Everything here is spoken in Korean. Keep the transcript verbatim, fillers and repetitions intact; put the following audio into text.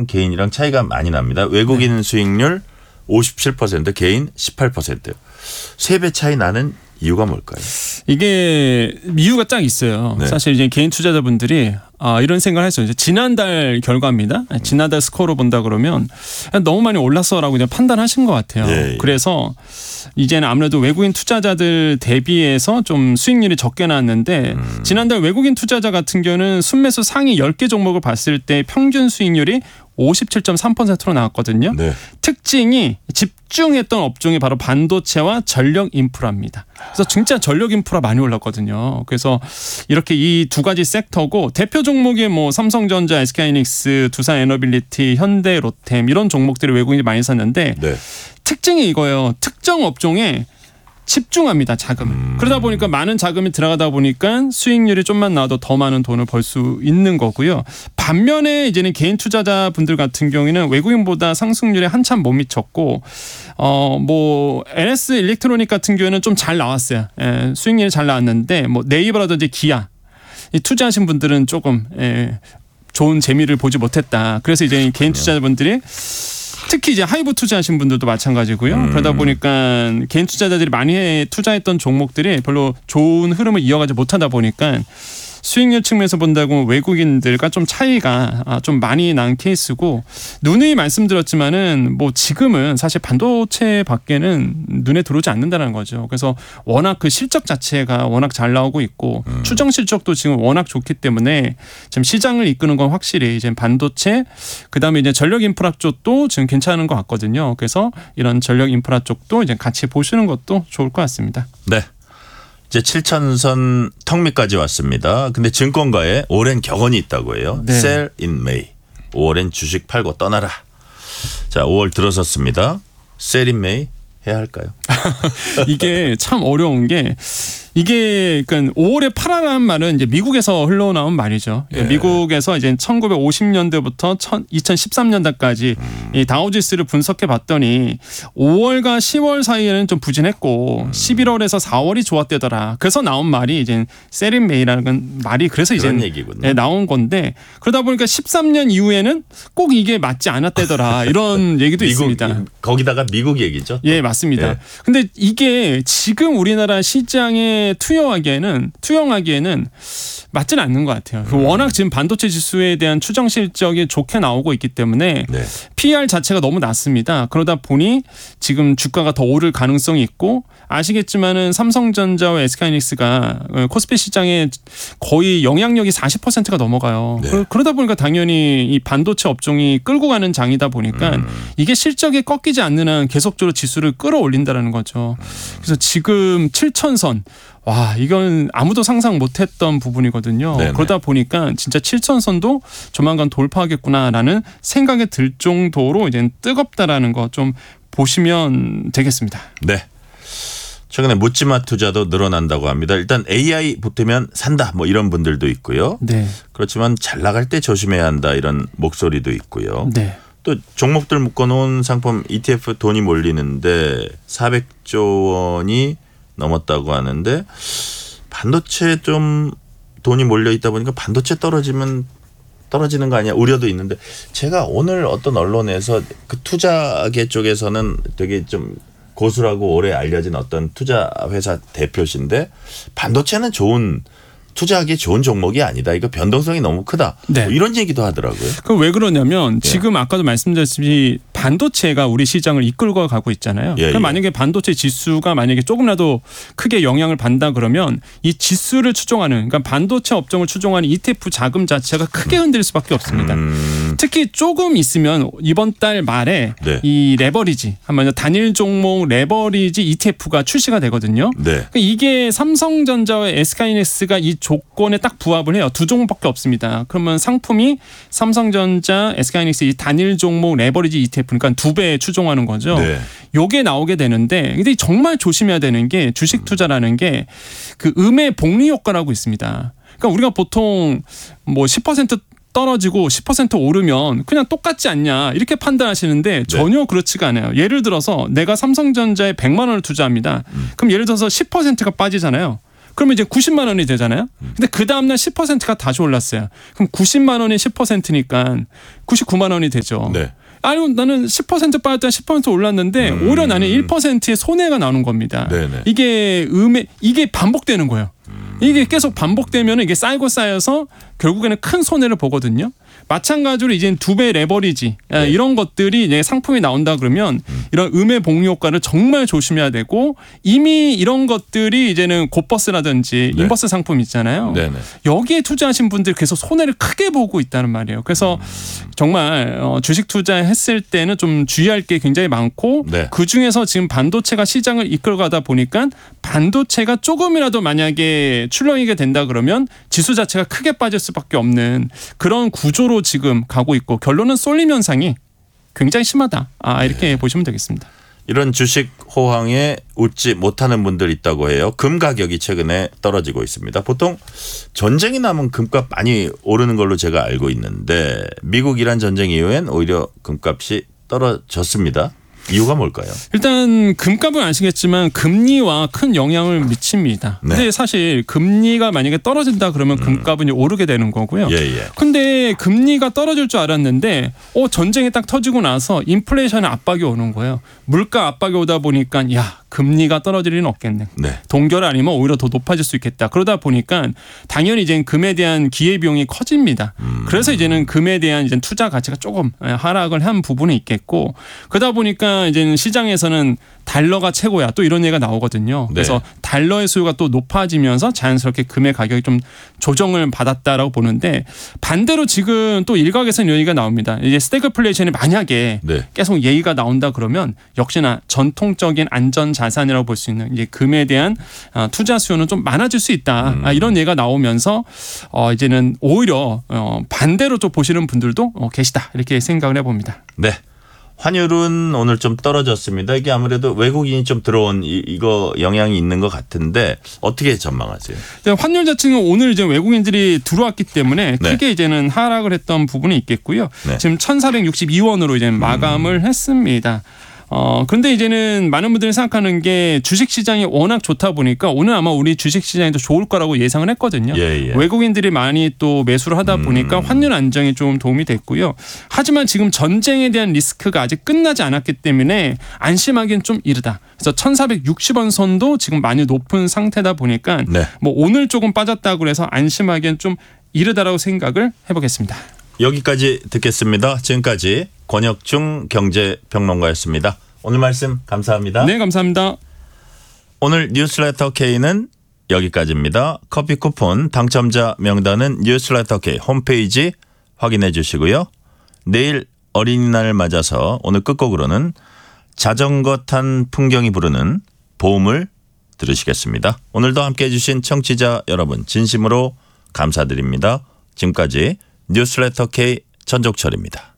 투자자랑 개인이랑 차이가 많이 납니다. 외국인 네. 수익률 오십칠 퍼센트, 개인 십팔 퍼센트. 세 배 차이 나는 이유가 뭘까요? 이게 이유가 딱 있어요. 네. 사실 이제 개인 투자자분들이 아, 이런 생각을 했어요. 이제 지난달 결과입니다. 지난달 스코어로 본다 그러면 너무 많이 올랐어라고 그냥 판단하신 것 같아요. 예, 예. 그래서 이제는 아무래도 외국인 투자자들 대비해서 좀 수익률이 적게 나왔는데 음. 지난달 외국인 투자자 같은 경우는 순매수 상위 열 개 종목을 봤을 때 평균 수익률이 오십칠 점 삼 퍼센트로 나왔거든요. 네. 특징이 집중했던 업종이 바로 반도체와 전력 인프라입니다. 그래서 진짜 전력 인프라 많이 올랐거든요. 그래서 이렇게 이 두 가지 섹터고 대표 종목이 뭐 삼성전자, 에스케이하이닉스, 두산에너빌리티, 현대, 로템 이런 종목들이 외국인이 많이 샀는데 네. 특징이 이거예요. 특정 업종에 집중합니다. 자금을. 음. 그러다 보니까 많은 자금이 들어가다 보니까 수익률이 좀만 나와도 더 많은 돈을 벌 수 있는 거고요. 반면에 이제는 개인 투자자분들 같은 경우에는 외국인보다 상승률에 한참 못 미쳤고 어 뭐 엔에스 일렉트로닉 같은 경우에는 좀 잘 나왔어요. 예, 수익률이 잘 나왔는데 뭐 네이버라든지 기아 이 투자하신 분들은 조금 예, 좋은 재미를 보지 못했다. 그래서 이제 개인 투자자분들이 특히 이제 하이브 투자하신 분들도 마찬가지고요. 음. 그러다 보니까 개인 투자자들이 많이 투자했던 종목들이 별로 좋은 흐름을 이어가지 못하다 보니까 수익률 측면에서 본다고 외국인들과 좀 차이가 좀 많이 난 케이스고 누누이 말씀드렸지만은 뭐 지금은 사실 반도체 밖에는 눈에 들어오지 않는다는 거죠. 그래서 워낙 그 실적 자체가 워낙 잘 나오고 있고 음. 추정 실적도 지금 워낙 좋기 때문에 지금 시장을 이끄는 건 확실히 이제 반도체 그다음에 이제 전력 인프라 쪽도 지금 괜찮은 것 같거든요. 그래서 이런 전력 인프라 쪽도 이제 같이 보시는 것도 좋을 것 같습니다. 네. 이제 칠천선 턱 밑까지 왔습니다. 근데 증권가에 오랜 격언이 있다고 해요. 네. Sell in May. 오월엔 주식 팔고 떠나라. 자, 오월 들어섰습니다. Sell in May 해야 할까요? 이게 참 어려운 게 이게 그러니까 오월에 팔아라는 말은 이제 미국에서 흘러나온 말이죠. 예. 미국에서 이제 천구백오십 년대부터 이천십삼 년대까지 음. 이 다우지수를 분석해 봤더니 오월과 시월 사이에는 좀 부진했고 음. 십일월에서 사월이 좋았대더라. 그래서 나온 말이 이제 세린 메이라는 말이 그래서 이제 네, 나온 건데 그러다 보니까 십삼 년 이후에는 꼭 이게 맞지 않았대더라. 이런 얘기도 미국, 있습니다. 거기다가 미국 얘기죠. 또. 예, 맞습니다. 예. 근데 이게 지금 우리나라 시장에 투영하기에는 투영하기에는 맞지는 않는 것 같아요. 음. 워낙 지금 반도체 지수에 대한 추정 실적이 좋게 나오고 있기 때문에 네. 피이알 자체가 너무 낮습니다. 그러다 보니 지금 주가가 더 오를 가능성이 있고 아시겠지만은 삼성전자와 에스케이하이닉스가 코스피 시장에 거의 영향력이 사십 퍼센트가 넘어가요. 네. 그러다 보니까 당연히 이 반도체 업종이 끌고 가는 장이다 보니까 음. 이게 실적이 꺾이지 않는 한 계속적으로 지수를 끌어올린다는 거죠. 그래서 지금 칠천선 와 이건 아무도 상상 못했던 부분이거든요. 네네. 그러다 보니까 진짜 칠천선도 조만간 돌파하겠구나라는 생각이 들 정도로 이제 뜨겁다라는 거 좀 보시면 되겠습니다. 네. 최근에 묻지마 투자도 늘어난다고 합니다. 일단 에이아이 붙으면 산다 뭐 이런 분들도 있고요. 네. 그렇지만 잘 나갈 때 조심해야 한다 이런 목소리도 있고요. 네. 또 종목들 묶어놓은 상품 이티에프 돈이 몰리는데 사백조 원이 넘었다고 하는데 반도체 좀 돈이 몰려 있다 보니까 반도체 떨어지면 떨어지는 거 아니야 우려도 있는데 제가 오늘 어떤 언론에서 그 투자계 쪽에서는 되게 좀 고수라고 오래 알려진 어떤 투자 회사 대표신데 반도체는 좋은 투자하기 좋은 종목이 아니다. 이거 변동성이 너무 크다. 네. 뭐 이런 얘기도 하더라고요. 그 왜 그러냐면 지금 예. 아까도 말씀드렸듯이 반도체가 우리 시장을 이끌고 가고 있잖아요. 예, 그럼 예. 만약에 반도체 지수가 만약에 조금이라도 크게 영향을 받는다 그러면 이 지수를 추종하는 그러니까 반도체 업종을 추종하는 이티에프 자금 자체가 크게 흔들릴 수밖에 없습니다. 음. 특히 조금 있으면 이번 달 말에 네. 이 레버리지 한번 단일 종목 레버리지 이티에프가 출시가 되거든요. 네. 그러니까 이게 삼성전자와 에스케이하이닉스가 이 조건에 딱 부합을 해요. 두 종목밖에 없습니다. 그러면 상품이 삼성전자, 에스케이하이닉스 이 단일 종목 레버리지 이티에프 그러니까 두 배 추종하는 거죠. 네. 요게 나오게 되는데 근데 정말 조심해야 되는 게 주식 투자라는 게 그 음의 복리 효과라고 있습니다. 그러니까 우리가 보통 뭐 십 퍼센트 떨어지고 십 퍼센트 오르면 그냥 똑같지 않냐 이렇게 판단하시는데 전혀 네. 그렇지가 않아요. 예를 들어서 내가 삼성전자에 백만 원을 투자합니다. 음. 그럼 예를 들어서 십 퍼센트가 빠지잖아요. 그러면 이제 구십만 원이 되잖아요. 근데 그 다음날 십 퍼센트가 다시 올랐어요. 그럼 구십만 원이 십 퍼센트니까 구십구만 원이 되죠. 네. 아니 나는 십 퍼센트 빠졌다 십 퍼센트 올랐는데 음. 오히려 나는 일 퍼센트의 손해가 나는 겁니다. 네네. 이게 음에 이게 반복되는 거예요. 음. 이게 계속 반복되면 이게 쌓이고 쌓여서 결국에는 큰 손해를 보거든요. 마찬가지로 이제 두 배 레버리지 네. 이런 것들이 이제 상품이 나온다 그러면 음. 이런 음의 복리 효과를 정말 조심해야 되고 이미 이런 것들이 이제는 곧버스라든지 네. 인버스 상품 있잖아요. 네네. 여기에 투자하신 분들 계속 손해를 크게 보고 있다는 말이에요. 그래서 음. 정말 주식 투자했을 때는 좀 주의할 게 굉장히 많고 네. 그중에서 지금 반도체가 시장을 이끌어가다 보니까 반도체가 조금이라도 만약에 출렁이게 된다 그러면 지수 자체가 크게 빠질 수밖에 없는 그런 구조로 지금 가고 있고 결론은 쏠림 현상이 굉장히 심하다. 아, 이렇게 네. 보시면 되겠습니다. 이런 주식 호황에 웃지 못하는 분들 있다고 해요. 금 가격이 최근에 떨어지고 있습니다. 보통 전쟁이 나면 금값 많이 오르는 걸로 제가 알고 있는데 미국 이란 전쟁 이후엔 오히려 금값이 떨어졌습니다. 이유가 뭘까요? 일단 금값은 아시겠지만 금리와 큰 영향을 미칩니다. 네. 근데 사실 금리가 만약에 떨어진다 그러면 금값은 음. 오르게 되는 거고요. 예, 예. 근데 금리가 떨어질 줄 알았는데 어, 전쟁이 딱 터지고 나서 인플레이션 압박이 오는 거예요. 물가 압박이 오다 보니까 야 금리가 떨어질 일은 없겠네. 네. 동결 아니면 오히려 더 높아질 수 있겠다. 그러다 보니까 당연히 이제 금에 대한 기회비용이 커집니다. 음. 그래서 이제는 금에 대한 이제 투자 가치가 조금 하락을 한 부분이 있겠고 그러다 보니까 이제는 시장에서는 달러가 최고야 또 이런 얘기가 나오거든요. 네. 그래서 달러의 수요가 또 높아지면서 자연스럽게 금의 가격이 좀 조정을 받았다라고 보는데 반대로 지금 또 일각에서는 이런 얘기가 나옵니다. 이제 스태그플레이션이 만약에 네. 계속 얘기가 나온다 그러면 역시나 전통적인 안전 자산이라고 볼 수 있는 이제 금에 대한 투자 수요는 좀 많아질 수 있다. 음. 이런 얘기가 나오면서 어 이제는 오히려 반대로 좀 보시는 분들도 계시다 이렇게 생각을 해봅니다. 네. 환율은 오늘 좀 떨어졌습니다. 이게 아무래도 외국인이 좀 들어온 이, 이거 영향이 있는 것 같은데 어떻게 전망하세요? 환율 자체는 오늘 이제 외국인들이 들어왔기 때문에 네. 크게 이제는 하락을 했던 부분이 있겠고요. 네. 지금 천사백육십이 원으로 이제 마감을 음. 했습니다. 어, 그런데 이제는 많은 분들이 생각하는 게 주식 시장이 워낙 좋다 보니까 오늘 아마 우리 주식 시장이 더 좋을 거라고 예상을 했거든요. 예, 예. 외국인들이 많이 또 매수를 하다 보니까 음. 환율 안정에 좀 도움이 됐고요. 하지만 지금 전쟁에 대한 리스크가 아직 끝나지 않았기 때문에 안심하기엔 좀 이르다. 그래서 천사백육십 원 선도 지금 많이 높은 상태다 보니까 네. 뭐 오늘 조금 빠졌다고 해서 안심하기엔 좀 이르다라고 생각을 해보겠습니다. 여기까지 듣겠습니다. 지금까지 권혁중 경제평론가였습니다. 오늘 말씀 감사합니다. 네, 감사합니다. 오늘 뉴스레터 K는 여기까지입니다. 커피 쿠폰 당첨자 명단은 뉴스레터 K 홈페이지 확인해 주시고요. 내일 어린이날을 맞아서 오늘 끝곡으로는 자전거 탄 풍경이 부르는 봄을 들으시겠습니다. 오늘도 함께해 주신 청취자 여러분 진심으로 감사드립니다. 지금까지 뉴스레터 K 전종철입니다.